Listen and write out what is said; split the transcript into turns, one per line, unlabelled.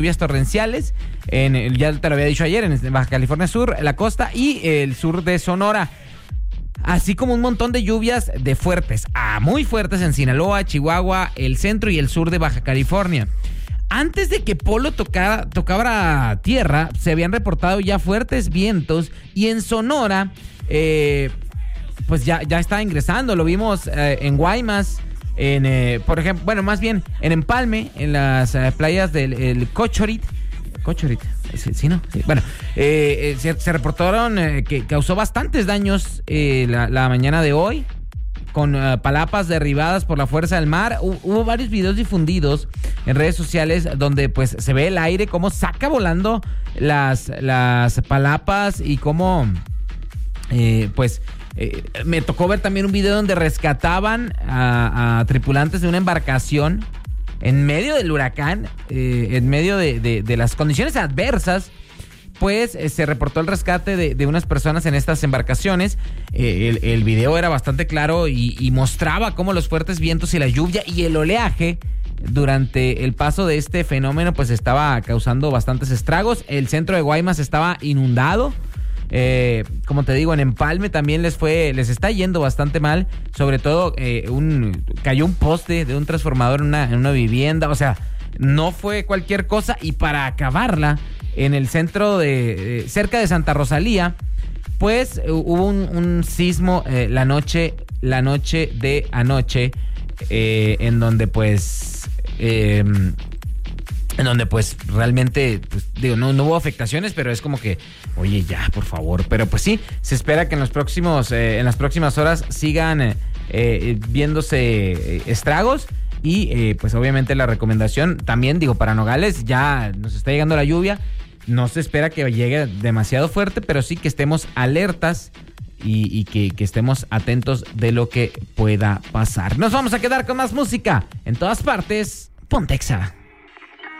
lluvias torrenciales, ya te lo había dicho ayer, en Baja California Sur, la costa y el sur de Sonora. Así como un montón de lluvias de fuertes a muy fuertes en Sinaloa, Chihuahua, el centro y el sur de Baja California. Antes de que Polo tocara tierra, se habían reportado ya fuertes vientos y en Sonora, pues ya está ingresando. Lo vimos en Guaymas, por ejemplo, bueno, más bien en Empalme, en las playas del Cochorit. Sí, ¿no? Sí. Bueno, se reportaron que causó bastantes daños la mañana de hoy, con palapas derribadas por la fuerza del mar. Hubo varios videos difundidos en redes sociales donde pues se ve el aire, cómo saca volando las palapas y cómo me tocó ver también un video donde rescataban a tripulantes de una embarcación en medio del huracán, en medio de las condiciones adversas. Pues se reportó el rescate de unas personas en estas embarcaciones. El video era bastante claro y mostraba cómo los fuertes vientos y la lluvia y el oleaje durante el paso de este fenómeno pues estaba causando bastantes estragos. El centro de Guaymas estaba inundado. Como te digo, en Empalme también les está yendo bastante mal. Sobre todo cayó un poste de un transformador en una vivienda. O sea, no fue cualquier cosa. Y para acabarla, en el centro cerca de Santa Rosalía, pues hubo un sismo la noche de anoche, en donde realmente, pues, digo, no hubo afectaciones, pero es como que, oye, ya, por favor. Pero pues sí, se espera que en las próximas horas sigan viéndose estragos. Y pues obviamente la recomendación también, digo, para Nogales ya nos está llegando la lluvia. No se espera que llegue demasiado fuerte, pero sí que estemos alertas y que estemos atentos de lo que pueda pasar. Nos vamos a quedar con más música. En todas partes, Pontexa.